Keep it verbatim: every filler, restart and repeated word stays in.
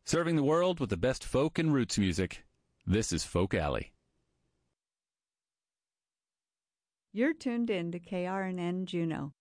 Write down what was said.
Serving the world with the best folk and roots music, this is Folk Alley. You're tuned in to K R N N Juneau,